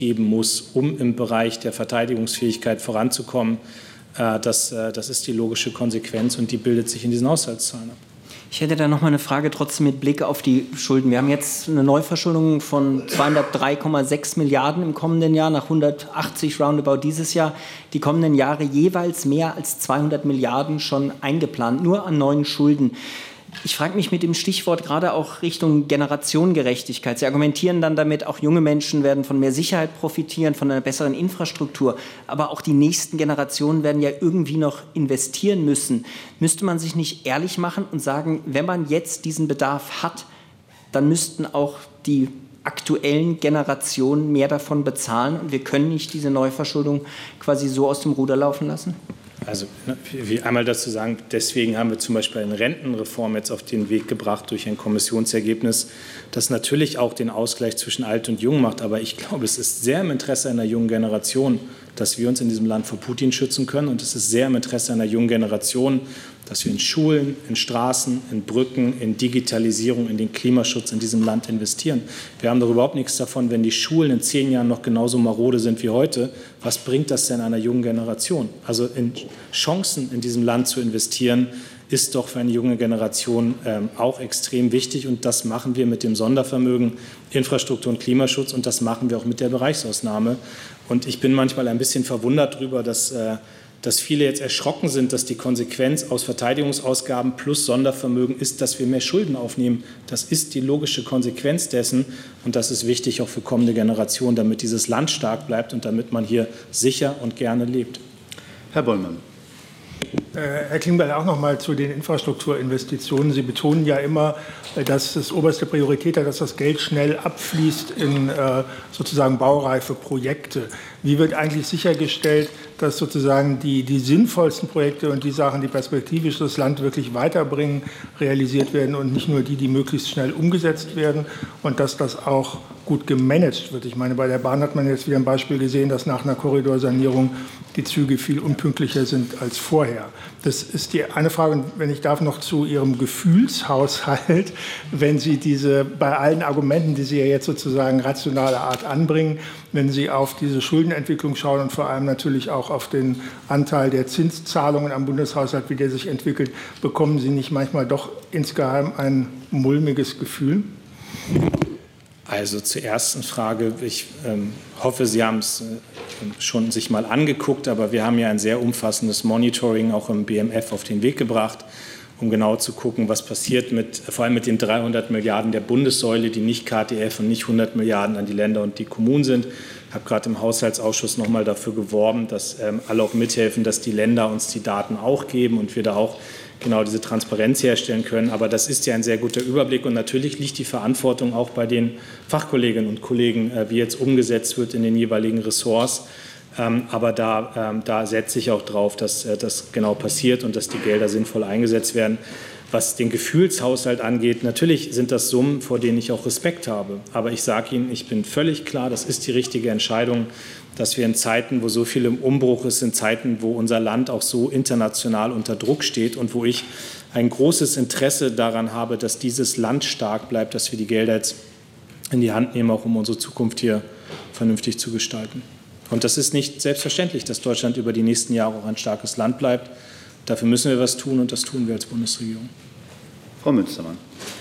geben muss, um im Bereich der Verteidigungsfähigkeit voranzukommen. Das ist die logische Konsequenz und die bildet sich in diesen Haushaltszahlen ab. Ich hätte da noch mal eine Frage trotzdem mit Blick auf die Schulden. Wir haben jetzt eine Neuverschuldung von 203,6 Milliarden im kommenden Jahr, nach 180 roundabout dieses Jahr. Die kommenden Jahre jeweils mehr als 200 Milliarden schon eingeplant, nur an neuen Schulden. Ich frage mich mit dem Stichwort gerade auch Richtung Generationengerechtigkeit. Sie argumentieren dann damit, auch junge Menschen werden von mehr Sicherheit profitieren, von einer besseren Infrastruktur. Aber auch die nächsten Generationen werden ja irgendwie noch investieren müssen. Müsste man sich nicht ehrlich machen und sagen, wenn man jetzt diesen Bedarf hat, dann müssten auch die aktuellen Generationen mehr davon bezahlen und wir können nicht diese Neuverschuldung quasi so aus dem Ruder laufen lassen? Also wie einmal dazu sagen, deswegen haben wir zum Beispiel eine Rentenreform jetzt auf den Weg gebracht durch ein Kommissionsergebnis, das natürlich auch den Ausgleich zwischen Alt und Jung macht. Aber ich glaube, es ist sehr im Interesse einer jungen Generation, dass wir uns in diesem Land vor Putin schützen können. Und es ist sehr im Interesse einer jungen Generation, dass wir in Schulen, in Straßen, in Brücken, in Digitalisierung, in den Klimaschutz in diesem Land investieren. Wir haben doch überhaupt nichts davon, wenn die Schulen in 10 Jahren noch genauso marode sind wie heute. Was bringt das denn einer jungen Generation? Also in Chancen in diesem Land zu investieren, ist doch für eine junge Generation auch extrem wichtig. Und das machen wir mit dem Sondervermögen Infrastruktur und Klimaschutz und das machen wir auch mit der Bereichsausnahme. Und ich bin manchmal ein bisschen verwundert darüber, dass viele jetzt erschrocken sind, dass die Konsequenz aus Verteidigungsausgaben plus Sondervermögen ist, dass wir mehr Schulden aufnehmen. Das ist die logische Konsequenz dessen. Und das ist wichtig auch für kommende Generationen, damit dieses Land stark bleibt und damit man hier sicher und gerne lebt. Herr Bollmann. Herr Klingbeil, auch noch mal zu den Infrastrukturinvestitionen. Sie betonen ja immer, dass das oberste Priorität hat, dass das Geld schnell abfließt in sozusagen baureife Projekte. Wie wird eigentlich sichergestellt, dass sozusagen die sinnvollsten Projekte und die Sachen, die perspektivisch das Land wirklich weiterbringen, realisiert werden und nicht nur die möglichst schnell umgesetzt werden und dass das auch gut gemanagt wird? Ich meine, bei der Bahn hat man jetzt wieder ein Beispiel gesehen, dass nach einer Korridorsanierung die Züge viel unpünktlicher sind als vorher. Das ist die eine Frage. Und wenn ich darf, noch zu Ihrem Gefühlshaushalt, wenn Sie bei allen Argumenten, die Sie ja jetzt sozusagen rationaler Art anbringen, wenn Sie auf diese Schuldenentwicklung schauen und vor allem natürlich auch auf den Anteil der Zinszahlungen am Bundeshaushalt, wie der sich entwickelt, bekommen Sie nicht manchmal doch insgeheim ein mulmiges Gefühl? Also zur ersten Frage. Ich hoffe, Sie haben es schon sich mal angeguckt, aber wir haben ja ein sehr umfassendes Monitoring auch im BMF auf den Weg gebracht, um genau zu gucken, was passiert vor allem mit den 300 Milliarden der Bundessäule, die nicht KTF und nicht 100 Milliarden an die Länder und die Kommunen sind. Ich habe gerade im Haushaltsausschuss noch mal dafür geworben, dass alle auch mithelfen, dass die Länder uns die Daten auch geben und wir da auch genau diese Transparenz herstellen können. Aber das ist ja ein sehr guter Überblick und natürlich liegt die Verantwortung auch bei den Fachkolleginnen und Kollegen, wie jetzt umgesetzt wird in den jeweiligen Ressorts. Aber da setze ich auch drauf, dass das genau passiert und dass die Gelder sinnvoll eingesetzt werden. Was den Gefühlshaushalt angeht, natürlich sind das Summen, vor denen ich auch Respekt habe. Aber ich sage Ihnen, ich bin völlig klar, das ist die richtige Entscheidung, dass wir in Zeiten, wo so viel im Umbruch ist, in Zeiten, wo unser Land auch so international unter Druck steht und wo ich ein großes Interesse daran habe, dass dieses Land stark bleibt, dass wir die Gelder jetzt in die Hand nehmen, auch um unsere Zukunft hier vernünftig zu gestalten. Und das ist nicht selbstverständlich, dass Deutschland über die nächsten Jahre auch ein starkes Land bleibt. Dafür müssen wir was tun und das tun wir als Bundesregierung. Frau Münstermann.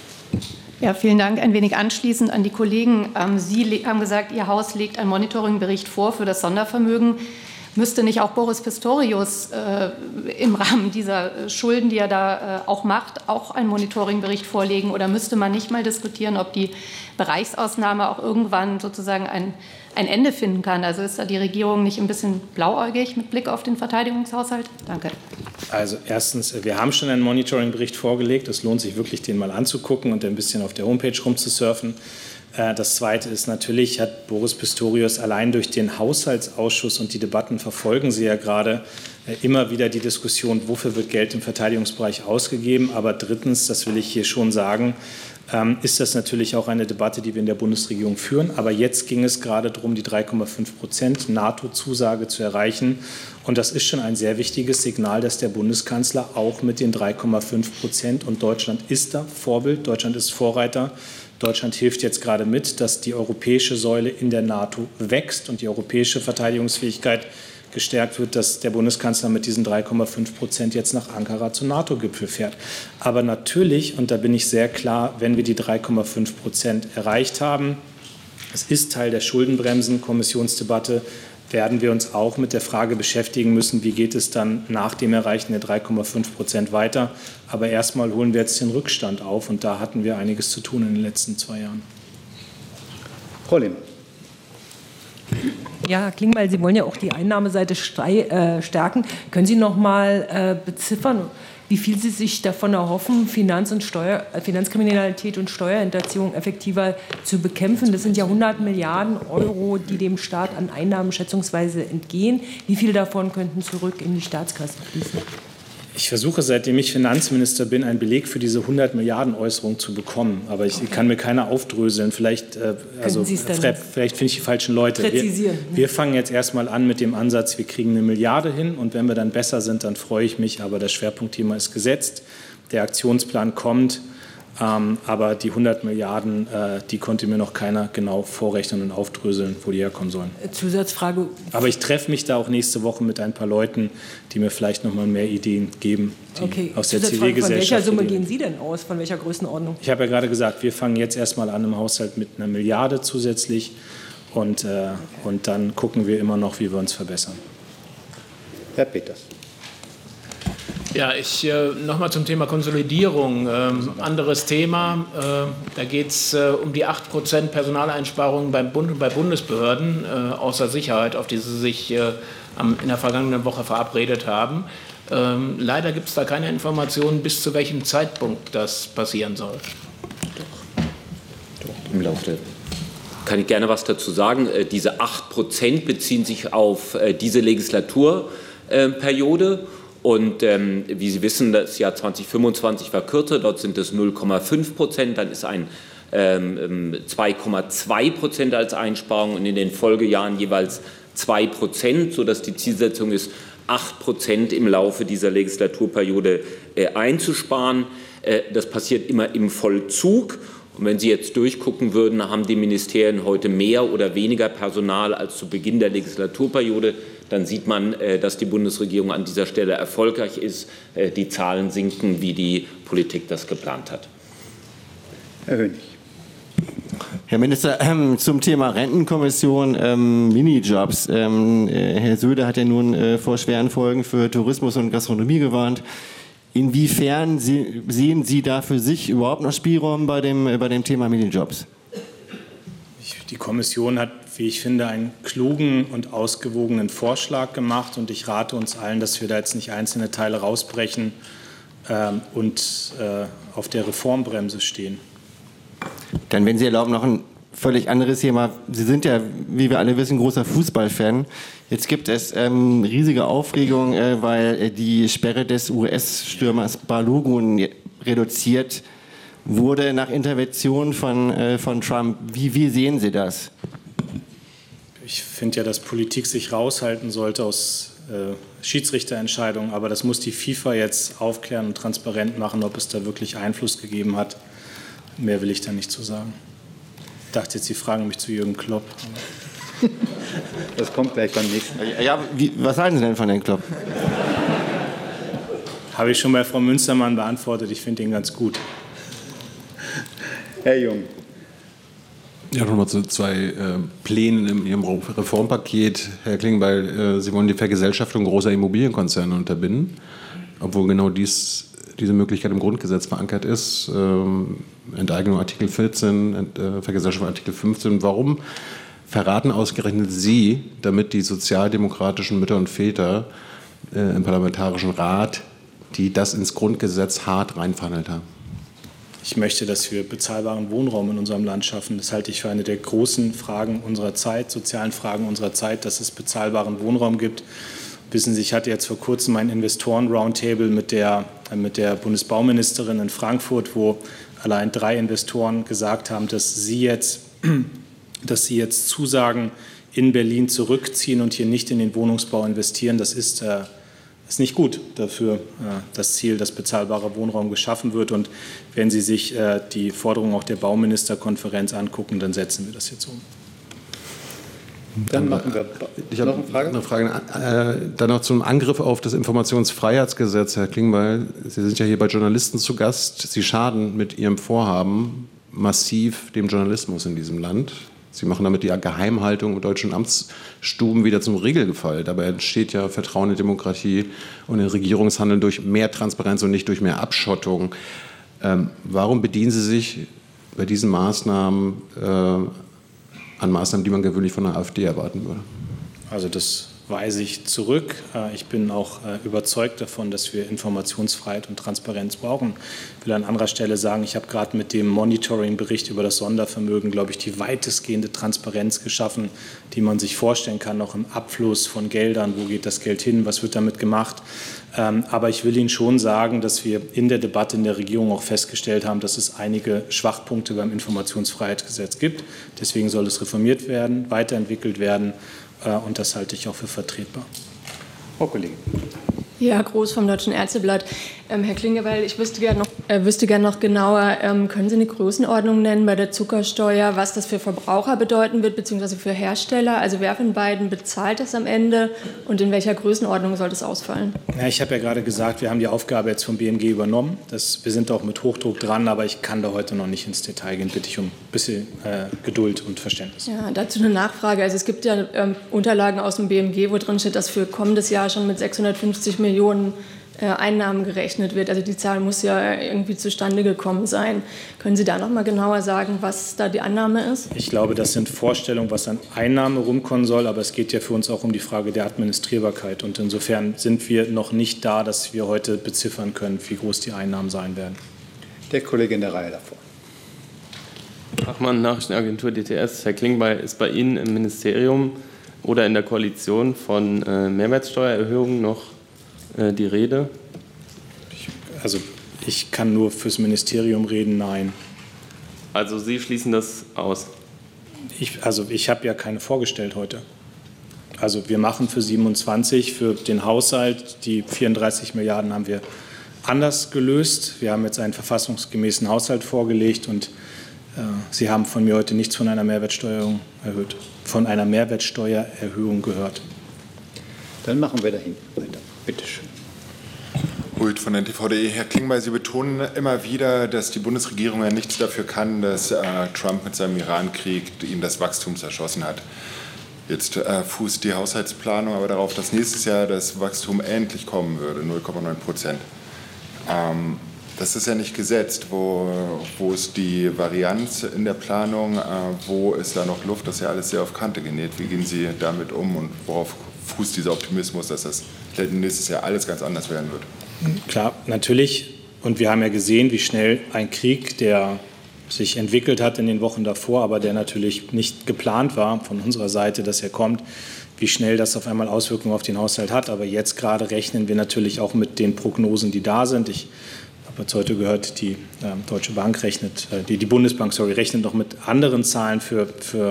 Ja, vielen Dank. Ein wenig anschließend an die Kollegen. Sie haben gesagt, Ihr Haus legt einen Monitoringbericht vor für das Sondervermögen. Müsste nicht auch Boris Pistorius im Rahmen dieser Schulden, die er da auch macht, auch einen Monitoringbericht vorlegen? Oder müsste man nicht mal diskutieren, ob die Bereichsausnahme auch irgendwann sozusagen ein Ende finden kann? Also ist da die Regierung nicht ein bisschen blauäugig mit Blick auf den Verteidigungshaushalt? Danke. Also erstens, wir haben schon einen Monitoringbericht vorgelegt. Es lohnt sich wirklich, den mal anzugucken und ein bisschen auf der Homepage rumzusurfen. Das Zweite ist, natürlich hat Boris Pistorius allein durch den Haushaltsausschuss und die Debatten verfolgen Sie ja gerade immer wieder die Diskussion, wofür wird Geld im Verteidigungsbereich ausgegeben. Aber drittens, das will ich hier schon sagen, ist das natürlich auch eine Debatte, die wir in der Bundesregierung führen. Aber jetzt ging es gerade darum, die 3,5% NATO-Zusage zu erreichen. Und das ist schon ein sehr wichtiges Signal, dass der Bundeskanzler auch mit den 3,5% und Deutschland ist da Vorbild, Deutschland ist Vorreiter, Deutschland hilft jetzt gerade mit, dass die europäische Säule in der NATO wächst und die europäische Verteidigungsfähigkeit gestärkt wird, dass der Bundeskanzler mit diesen 3,5% jetzt nach Ankara zum NATO-Gipfel fährt. Aber natürlich, und da bin ich sehr klar, wenn wir die 3,5% erreicht haben, es ist Teil der Schuldenbremsen-Kommissionsdebatte, werden wir uns auch mit der Frage beschäftigen müssen, wie geht es dann nach dem Erreichen der 3,5% weiter. Aber erstmal holen wir jetzt den Rückstand auf und da hatten wir einiges zu tun in den letzten 2 Jahren. Frau Lehmann. Ja, Herr Klingbeil, Sie wollen ja auch die Einnahmeseite stärken. Können Sie noch mal beziffern, wie viel Sie sich davon erhoffen, Finanzkriminalität und Steuerhinterziehung effektiver zu bekämpfen? Das sind ja 100 Milliarden Euro, die dem Staat an Einnahmen schätzungsweise entgehen. Wie viel davon könnten zurück in die Staatskasse fließen? Ich versuche, seitdem ich Finanzminister bin, einen Beleg für diese 100 Milliarden Äußerung zu bekommen. Aber ich kann mir keiner aufdröseln. Vielleicht finde ich die falschen Leute. Wir fangen jetzt erstmal an mit dem Ansatz, wir kriegen 1 Milliarde hin. Und wenn wir dann besser sind, dann freue ich mich. Aber das Schwerpunktthema ist gesetzt. Der Aktionsplan kommt. Aber die 100 Milliarden, die konnte mir noch keiner genau vorrechnen und aufdröseln, wo die herkommen sollen. Zusatzfrage. Aber ich treffe mich da auch nächste Woche mit ein paar Leuten, die mir vielleicht noch mal mehr Ideen geben, die aus der Zivilgesellschaft. Von welcher Summe gehen Sie denn aus? Von welcher Größenordnung? Ich habe ja gerade gesagt, wir fangen jetzt erstmal an im Haushalt mit 1 Milliarde zusätzlich und dann gucken wir immer noch, wie wir uns verbessern. Herr Peters. Ja, nochmal zum Thema Konsolidierung. Anderes Thema. Da geht es um die 8% Personaleinsparungen bei Bundesbehörden außer Sicherheit, auf die Sie sich in der vergangenen Woche verabredet haben. Leider gibt es da keine Informationen, bis zu welchem Zeitpunkt das passieren soll. Im Laufe kann ich gerne was dazu sagen. Diese 8% beziehen sich auf diese Legislaturperiode. Und wie Sie wissen, das Jahr 2025 war kürzer, dort sind es 0,5%, dann ist ein 2,2% als Einsparung und in den Folgejahren jeweils 2%, sodass die Zielsetzung ist, 8% im Laufe dieser Legislaturperiode einzusparen. Das passiert immer im Vollzug. Und wenn Sie jetzt durchgucken würden, haben die Ministerien heute mehr oder weniger Personal als zu Beginn der Legislaturperiode, dann sieht man, dass die Bundesregierung an dieser Stelle erfolgreich ist. Die Zahlen sinken, wie die Politik das geplant hat. Herr Hönig. Herr Minister, zum Thema Rentenkommission, Minijobs. Herr Söder hat ja nun vor schweren Folgen für Tourismus und Gastronomie gewarnt. Inwiefern sehen Sie da für sich überhaupt noch Spielraum bei dem Thema Minijobs? Die Kommission hat, wie ich finde, einen klugen und ausgewogenen Vorschlag gemacht. Und ich rate uns allen, dass wir da jetzt nicht einzelne Teile rausbrechen und auf der Reformbremse stehen. Dann, wenn Sie erlauben, noch ein völlig anderes Thema. Sie sind ja, wie wir alle wissen, großer Fußballfan. Jetzt gibt es riesige Aufregung, weil die Sperre des US-Stürmers Balogun reduziert wurde nach Intervention von Trump. Wie sehen Sie das? Ich finde ja, dass Politik sich raushalten sollte aus Schiedsrichterentscheidungen, aber das muss die FIFA jetzt aufklären und transparent machen, ob es da wirklich Einfluss gegeben hat. Mehr will ich da nicht zu sagen. Ich dachte jetzt, Sie fragen mich zu Jürgen Klopp. Das kommt gleich beim nächsten Mal. Ja, was halten Sie denn von Herrn Klopp? Habe ich schon bei Frau Münstermann beantwortet. Ich finde ihn ganz gut. Herr Jung. Ja, nochmal zu 2 Plänen in Ihrem Reformpaket. Herr Klingbeil, Sie wollen die Vergesellschaftung großer Immobilienkonzerne unterbinden, obwohl genau diese Möglichkeit im Grundgesetz verankert ist. Enteignung Artikel 14, Vergesellschaftung Artikel 15. Warum verraten ausgerechnet Sie, damit die sozialdemokratischen Mütter und Väter im Parlamentarischen Rat, die das ins Grundgesetz hart reinverhandelt haben? Ich möchte, dass wir bezahlbaren Wohnraum in unserem Land schaffen. Das halte ich für eine der großen Fragen unserer Zeit, sozialen Fragen unserer Zeit, dass es bezahlbaren Wohnraum gibt. Wissen Sie, ich hatte jetzt vor kurzem ein Investoren-Roundtable mit der Bundesbauministerin in Frankfurt, wo allein 3 Investoren gesagt haben, dass sie jetzt Zusagen in Berlin zurückziehen und hier nicht in den Wohnungsbau investieren. Das ist ist nicht gut dafür das Ziel, dass bezahlbarer Wohnraum geschaffen wird. Und wenn Sie sich die Forderung auch der Bauministerkonferenz angucken, dann setzen wir das jetzt um. Dann machen wir ich habe noch eine Frage. Dann noch zum Angriff auf das Informationsfreiheitsgesetz, Herr Klingbeil. Sie sind ja hier bei Journalisten zu Gast. Sie schaden mit Ihrem Vorhaben massiv dem Journalismus in diesem Land. Sie machen damit die Geheimhaltung in deutschen Amtsstuben wieder zum Regelfall. Dabei entsteht ja Vertrauen in Demokratie und in Regierungshandeln durch mehr Transparenz und nicht durch mehr Abschottung. Warum bedienen Sie sich bei diesen Maßnahmen an Maßnahmen, die man gewöhnlich von der AfD erwarten würde? Also das weise ich zurück. Ich bin auch überzeugt davon, dass wir Informationsfreiheit und Transparenz brauchen. Ich will an anderer Stelle sagen, ich habe gerade mit dem Monitoring-Bericht über das Sondervermögen, glaube ich, die weitestgehende Transparenz geschaffen, die man sich vorstellen kann, auch im Abfluss von Geldern. Wo geht das Geld hin? Was wird damit gemacht? Aber ich will Ihnen schon sagen, dass wir in der Debatte in der Regierung auch festgestellt haben, dass es einige Schwachpunkte beim Informationsfreiheitsgesetz gibt. Deswegen soll es reformiert werden, weiterentwickelt werden. Und das halte ich auch für vertretbar. Frau Kollegin. Ja, Groß vom Deutschen Ärzteblatt. Herr Klingbeil, ich wüsste gerne noch genauer, können Sie eine Größenordnung nennen bei der Zuckersteuer, was das für Verbraucher bedeuten wird, beziehungsweise für Hersteller? Also wer von beiden bezahlt das am Ende und in welcher Größenordnung soll das ausfallen? Ja, ich habe ja gerade gesagt, wir haben die Aufgabe jetzt vom BMG übernommen. Wir sind auch mit Hochdruck dran, aber ich kann da heute noch nicht ins Detail gehen. Bitte ich um ein bisschen Geduld und Verständnis. Ja, dazu eine Nachfrage. Also es gibt ja Unterlagen aus dem BMG, wo drin steht, dass für kommendes Jahr schon mit 650 Millionen Einnahmen gerechnet wird. Also die Zahl muss ja irgendwie zustande gekommen sein. Können Sie da noch mal genauer sagen, was da die Annahme ist? Ich glaube, das sind Vorstellungen, was an Einnahmen rumkommen soll, aber es geht ja für uns auch um die Frage der Administrierbarkeit. Und insofern sind wir noch nicht da, dass wir heute beziffern können, wie groß die Einnahmen sein werden. Der Kollege in der Reihe davor. Fachmann, Nachrichtenagentur DTS. Herr Klingbeil, ist bei Ihnen im Ministerium oder in der Koalition von Mehrwertsteuererhöhungen noch die Rede? Ich kann nur fürs Ministerium reden, nein. Also Sie schließen das aus? Ich habe ja keine vorgestellt heute. Also wir machen für 27, für den Haushalt, die 34 Milliarden haben wir anders gelöst. Wir haben jetzt einen verfassungsgemäßen Haushalt vorgelegt und Sie haben von mir heute nichts von einer Mehrwertsteuererhöhung gehört. Dann machen wir dahin weiter. Bitte schön. Hult von der TV.de. Herr Klingbeil, Sie betonen immer wieder, dass die Bundesregierung ja nichts dafür kann, dass Trump mit seinem Irankrieg ihm das Wachstum zerschossen hat. Jetzt fußt die Haushaltsplanung aber darauf, dass nächstes Jahr das Wachstum endlich kommen würde, 0,9%. Das ist ja nicht gesetzt. Wo ist die Varianz in der Planung? Wo ist da noch Luft? Das ist ja alles sehr auf Kante genäht. Wie gehen Sie damit um und worauf fußt dieser Optimismus, dass das nächstes Jahr alles ganz anders werden wird? Klar, natürlich. Und wir haben ja gesehen, wie schnell ein Krieg, der sich entwickelt hat in den Wochen davor, aber der natürlich nicht geplant war von unserer Seite, dass er kommt, wie schnell das auf einmal Auswirkungen auf den Haushalt hat. Aber jetzt gerade rechnen wir natürlich auch mit den Prognosen, die da sind. Ich habe jetzt heute gehört, die Deutsche Bank rechnet, die Bundesbank, rechnet noch mit anderen Zahlen für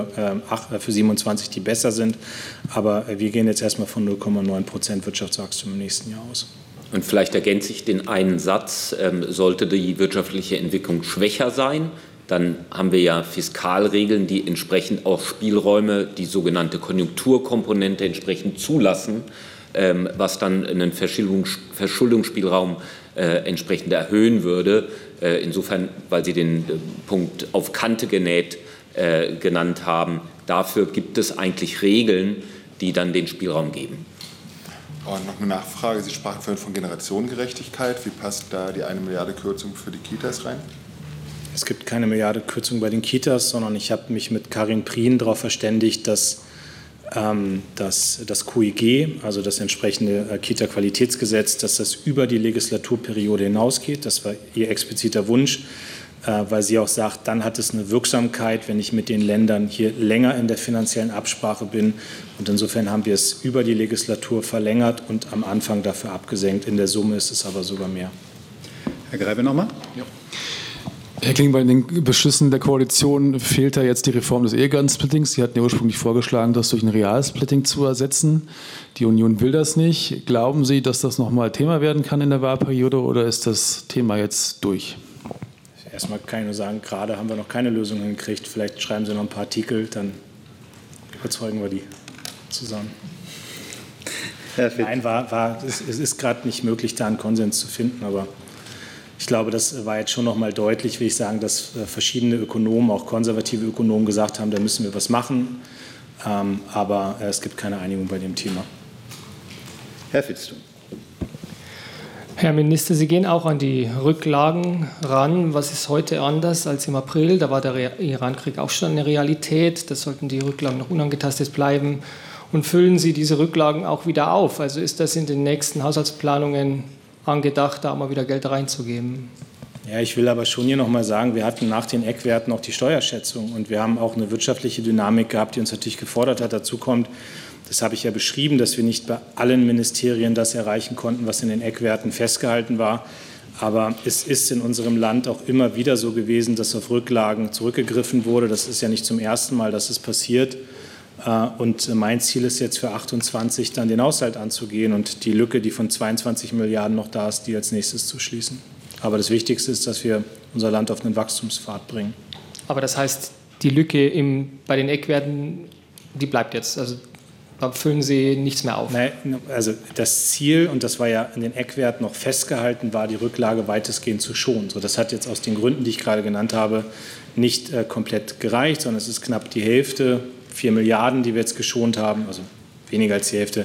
27, die besser sind. Aber wir gehen jetzt erstmal von 0,9% Wirtschaftswachstum im nächsten Jahr aus. Und vielleicht ergänze ich den einen Satz, sollte die wirtschaftliche Entwicklung schwächer sein, dann haben wir ja Fiskalregeln, die entsprechend auch Spielräume, die sogenannte Konjunkturkomponente entsprechend zulassen, was dann einen Verschuldungsspielraum entsprechend erhöhen würde. Insofern, weil Sie den Punkt auf Kante genäht genannt haben, dafür gibt es eigentlich Regeln, die dann den Spielraum geben. Und noch eine Nachfrage. Sie sprachen vorhin von Generationengerechtigkeit. Wie passt da die 1 Milliarde Kürzung für die Kitas rein? Es gibt keine Milliarde Kürzung bei den Kitas, sondern ich habe mich mit Karin Prien darauf verständigt, dass das QIG, also das entsprechende Kita-Qualitätsgesetz, dass das über die Legislaturperiode hinausgeht. Das war ihr expliziter Wunsch, weil sie auch sagt, dann hat es eine Wirksamkeit, wenn ich mit den Ländern hier länger in der finanziellen Absprache bin. Und insofern haben wir es über die Legislatur verlängert und am Anfang dafür abgesenkt. In der Summe ist es aber sogar mehr. Herr Greibe nochmal. Ja. Herr Klingbeil, in den Beschlüssen der Koalition fehlt da jetzt die Reform des Ehegattensplittings. Sie hatten ja ursprünglich vorgeschlagen, das durch ein Realsplitting zu ersetzen. Die Union will das nicht. Glauben Sie, dass das nochmal Thema werden kann in der Wahlperiode oder ist das Thema jetzt durch? Erstmal kann ich nur sagen, gerade haben wir noch keine Lösung hingekriegt. Vielleicht schreiben Sie noch ein paar Artikel, dann überzeugen wir die zusammen. Nein, es ist gerade nicht möglich, da einen Konsens zu finden, aber ich glaube, das war jetzt schon noch mal deutlich, will ich sagen, dass verschiedene Ökonomen, auch konservative Ökonomen, gesagt haben, da müssen wir was machen. Aber es gibt keine Einigung bei dem Thema. Herr Vitzthum. Herr Minister, Sie gehen auch an die Rücklagen ran. Was ist heute anders als im April? Da war der Irankrieg auch schon eine Realität. Da sollten die Rücklagen noch unangetastet bleiben. Und füllen Sie diese Rücklagen auch wieder auf? Also ist das in den nächsten Haushaltsplanungen angedacht, da mal wieder Geld reinzugeben? Ja, ich will aber schon hier noch mal sagen, wir hatten nach den Eckwerten auch die Steuerschätzung und wir haben auch eine wirtschaftliche Dynamik gehabt, die uns natürlich gefordert hat. Dazu kommt, das habe ich ja beschrieben, dass wir nicht bei allen Ministerien das erreichen konnten, was in den Eckwerten festgehalten war. Aber es ist in unserem Land auch immer wieder so gewesen, dass auf Rücklagen zurückgegriffen wurde. Das ist ja nicht zum ersten Mal, dass es passiert. Und mein Ziel ist jetzt für 28 dann den Haushalt anzugehen und die Lücke, die von 22 Milliarden noch da ist, die als nächstes zu schließen. Aber das Wichtigste ist, dass wir unser Land auf einen Wachstumspfad bringen. Aber das heißt, die Lücke bei den Eckwerten, die bleibt jetzt. Also da füllen Sie nichts mehr auf. Nein, also das Ziel, und das war ja in den Eckwerten noch festgehalten, war die Rücklage weitestgehend zu schonen. So, das hat jetzt aus den Gründen, die ich gerade genannt habe, nicht komplett gereicht, sondern es ist knapp die Hälfte, 4 Milliarden, die wir jetzt geschont haben, also weniger als die Hälfte.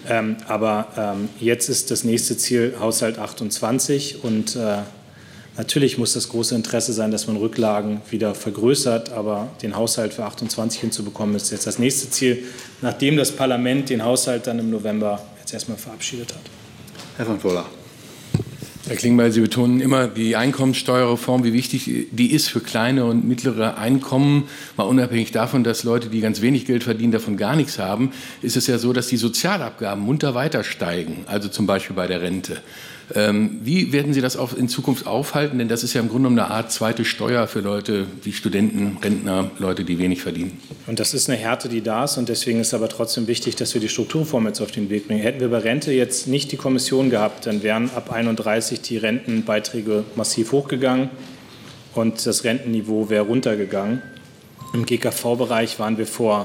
Aber jetzt ist das nächste Ziel Haushalt 28 und natürlich muss das große Interesse sein, dass man Rücklagen wieder vergrößert, aber den Haushalt für 28 hinzubekommen, ist jetzt das nächste Ziel, nachdem das Parlament den Haushalt dann im November jetzt erstmal verabschiedet hat. Herr von Voller. Herr Klingbeil, Sie betonen immer die Einkommensteuerreform, wie wichtig die ist für kleine und mittlere Einkommen. Mal unabhängig davon, dass Leute, die ganz wenig Geld verdienen, davon gar nichts haben, ist es ja so, dass die Sozialabgaben munter weiter steigen, also zum Beispiel bei der Rente. Wie werden Sie das in Zukunft aufhalten? Denn das ist ja im Grunde genommen eine Art zweite Steuer für Leute wie Studenten, Rentner, Leute, die wenig verdienen. Und das ist eine Härte, die da ist. Und deswegen ist aber trotzdem wichtig, dass wir die Strukturreform jetzt auf den Weg bringen. Hätten wir bei Rente jetzt nicht die Kommission gehabt, dann wären ab 31 die Rentenbeiträge massiv hochgegangen und das Rentenniveau wäre runtergegangen. Im GKV-Bereich waren wir vor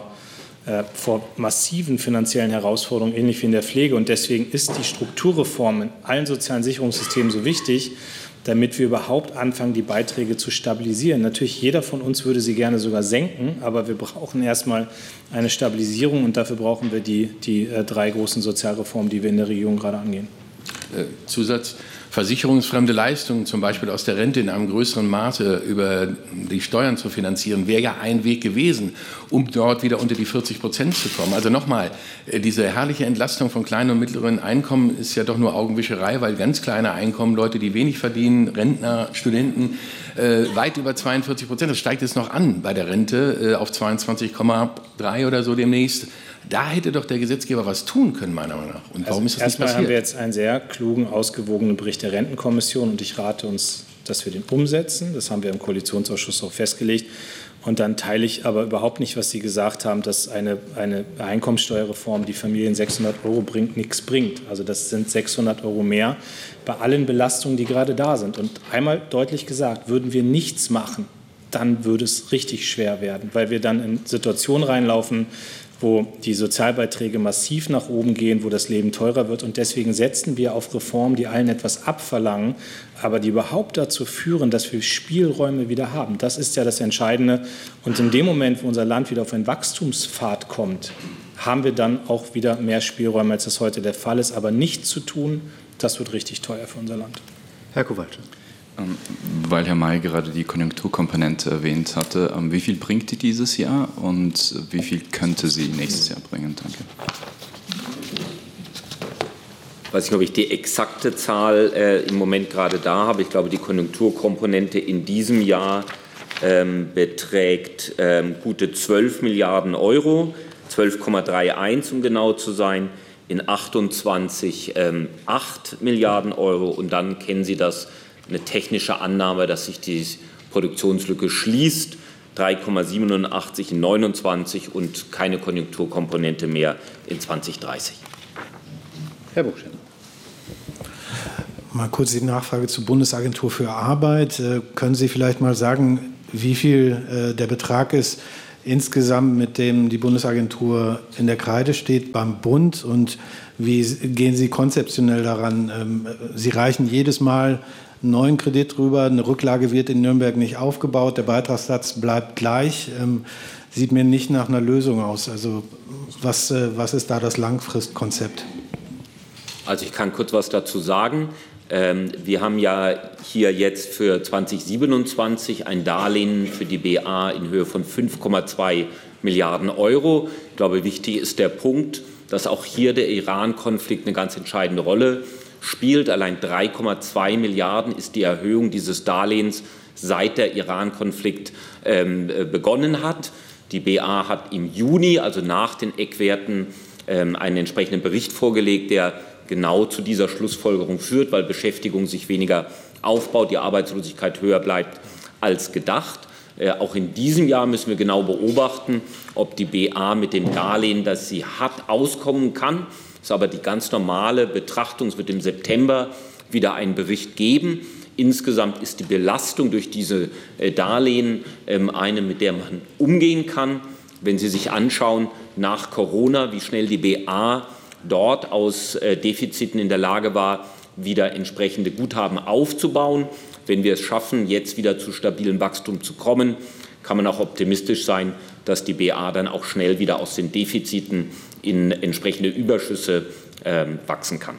massiven finanziellen Herausforderungen, ähnlich wie in der Pflege. Und deswegen ist die Strukturreform in allen sozialen Sicherungssystemen so wichtig, damit wir überhaupt anfangen, die Beiträge zu stabilisieren. Natürlich, jeder von uns würde sie gerne sogar senken, aber wir brauchen erstmal eine Stabilisierung und dafür brauchen wir die 3 großen Sozialreformen, die wir in der Regierung gerade angehen. Zusatz. Versicherungsfremde Leistungen, zum Beispiel aus der Rente in einem größeren Maße über die Steuern zu finanzieren, wäre ja ein Weg gewesen, um dort wieder unter die 40% zu kommen. Also nochmal, diese herrliche Entlastung von kleinen und mittleren Einkommen ist ja doch nur Augenwischerei, weil ganz kleine Einkommen, Leute, die wenig verdienen, Rentner, Studenten, weit über 42%, das steigt jetzt noch an bei der Rente auf 22,3 oder so demnächst. Da hätte doch der Gesetzgeber was tun können, meiner Meinung nach. Und warum ist das nicht passiert? Erstmal haben wir jetzt einen sehr klugen, ausgewogenen Bericht der Rentenkommission und ich rate uns, dass wir den umsetzen. Das haben wir im Koalitionsausschuss auch festgelegt. Und dann teile ich aber überhaupt nicht, was Sie gesagt haben, dass eine Einkommensteuerreform, die Familien 600 € bringt, nichts bringt. Also das sind 600 € mehr bei allen Belastungen, die gerade da sind. Und einmal deutlich gesagt, würden wir nichts machen, dann würde es richtig schwer werden, weil wir dann in Situationen reinlaufen, wo die Sozialbeiträge massiv nach oben gehen, wo das Leben teurer wird. Und deswegen setzen wir auf Reformen, die allen etwas abverlangen, aber die überhaupt dazu führen, dass wir Spielräume wieder haben. Das ist ja das Entscheidende. Und in dem Moment, wo unser Land wieder auf einen Wachstumspfad kommt, haben wir dann auch wieder mehr Spielräume, als das heute der Fall ist. Aber nichts zu tun, das wird richtig teuer für unser Land. Herr Kowalczyk. Weil Herr May gerade die Konjunkturkomponente erwähnt hatte, wie viel bringt die dieses Jahr und wie viel könnte sie nächstes Jahr bringen? Danke. Ich weiß nicht, ob ich die exakte Zahl im Moment gerade da habe. Ich glaube, die Konjunkturkomponente in diesem Jahr beträgt gute 12 Milliarden €, 12,31 um genau zu sein, in 28 8 Milliarden € und dann kennen Sie das, eine technische Annahme, dass sich die Produktionslücke schließt. 3,87 in 29 und keine Konjunkturkomponente mehr in 2030. Herr Buchständer. Mal kurz die Nachfrage zur Bundesagentur für Arbeit. Können Sie vielleicht mal sagen, wie viel der Betrag ist insgesamt, mit dem die Bundesagentur in der Kreide steht beim Bund, und wie gehen Sie konzeptionell daran? Sie reichen jedes Mal einen neuen Kredit rüber, eine Rücklage wird in Nürnberg nicht aufgebaut, der Beitragssatz bleibt gleich. Sieht mir nicht nach einer Lösung aus. Also was ist da das Langfristkonzept? Also ich kann kurz was dazu sagen. Wir haben ja hier jetzt für 2027 ein Darlehen für die BA in Höhe von 5,2 Milliarden Euro. Ich glaube, wichtig ist der Punkt, dass auch hier der Iran-Konflikt eine ganz entscheidende Rolle spielt. Allein 3,2 Milliarden ist die Erhöhung dieses Darlehens, seit der Iran-Konflikt begonnen hat. Die BA hat im Juni, also nach den Eckwerten, einen entsprechenden Bericht vorgelegt, der genau zu dieser Schlussfolgerung führt, weil Beschäftigung sich weniger aufbaut, die Arbeitslosigkeit höher bleibt als gedacht. Auch in diesem Jahr müssen wir genau beobachten, ob die BA mit dem Darlehen, das sie hat, auskommen kann. Das ist aber die ganz normale Betrachtung. Es wird im September wieder einen Bericht geben. Insgesamt ist die Belastung durch diese Darlehen eine, mit der man umgehen kann. Wenn Sie sich anschauen, nach Corona, wie schnell die BA dort aus Defiziten in der Lage war, wieder entsprechende Guthaben aufzubauen. Wenn wir es schaffen, jetzt wieder zu stabilem Wachstum zu kommen, kann man auch optimistisch sein, dass die BA dann auch schnell wieder aus den Defiziten in entsprechende Überschüsse wachsen kann.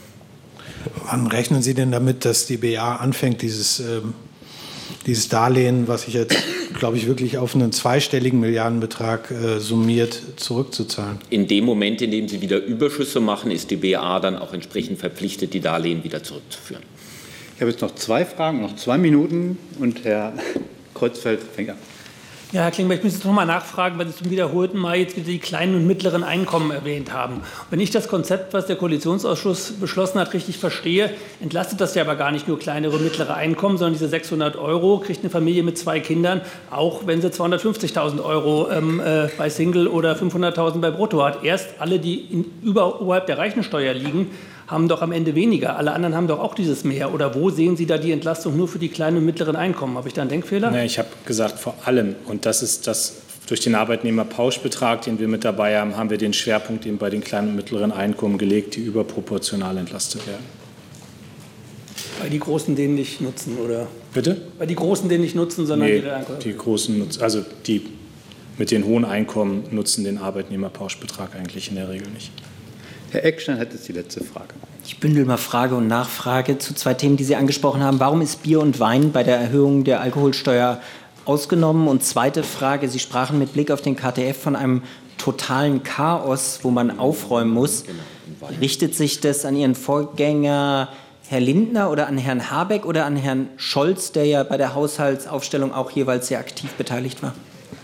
Wann rechnen Sie denn damit, dass die BA anfängt, dieses Darlehen, was sich jetzt, glaube ich, wirklich auf einen zweistelligen Milliardenbetrag summiert, zurückzuzahlen? In dem Moment, in dem Sie wieder Überschüsse machen, ist die BA dann auch entsprechend verpflichtet, die Darlehen wieder zurückzuführen. Ich habe jetzt noch 2 Fragen, noch 2 Minuten, und Herr Kreuzfeld fängt an. Ja, Herr Klingbeil, ich muss jetzt noch mal nachfragen, weil Sie zum wiederholten Mal jetzt wieder die kleinen und mittleren Einkommen erwähnt haben. Wenn ich das Konzept, was der Koalitionsausschuss beschlossen hat, richtig verstehe, entlastet das ja aber gar nicht nur kleinere und mittlere Einkommen, sondern diese 600 € kriegt eine Familie mit 2 Kindern, auch wenn sie 250.000 € bei Single oder 500.000 bei Brutto hat. Erst alle, die oberhalb der Reichensteuer liegen, haben doch am Ende weniger. Alle anderen haben doch auch dieses Mehr. Oder wo sehen Sie da die Entlastung nur für die kleinen und mittleren Einkommen? Habe ich da einen Denkfehler? Nee, ich habe gesagt, vor allem. Und das ist das, durch den Arbeitnehmerpauschbetrag, den wir mit dabei haben, haben wir den Schwerpunkt eben bei den kleinen und mittleren Einkommen gelegt, die überproportional entlastet werden. Bei die Großen den nicht nutzen, oder? Bitte? Bei die Großen den nicht nutzen, sondern nee, die Einkommen. Die Großen nutzen, also die mit den hohen Einkommen nutzen den Arbeitnehmerpauschbetrag eigentlich in der Regel nicht. Herr Eckstein hat jetzt die letzte Frage. Ich bündel mal Frage und Nachfrage zu 2 Themen, die Sie angesprochen haben. Warum ist Bier und Wein bei der Erhöhung der Alkoholsteuer ausgenommen? Und zweite Frage, Sie sprachen mit Blick auf den KTF von einem totalen Chaos, wo man aufräumen muss. Richtet sich das an Ihren Vorgänger Herr Lindner oder an Herrn Habeck oder an Herrn Scholz, der ja bei der Haushaltsaufstellung auch jeweils sehr aktiv beteiligt war?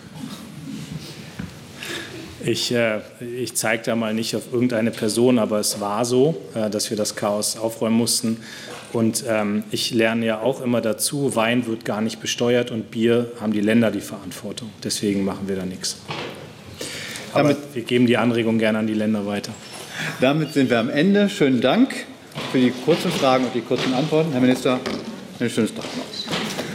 Ich zeige da mal nicht auf irgendeine Person, aber es war so, dass wir das Chaos aufräumen mussten. Und ich lerne ja auch immer dazu, Wein wird gar nicht besteuert und Bier haben die Länder die Verantwortung. Deswegen machen wir da nichts. Aber wir geben die Anregung gerne an die Länder weiter. Damit sind wir am Ende. Schönen Dank für die kurzen Fragen und die kurzen Antworten. Herr Minister, ein schönes Tag noch.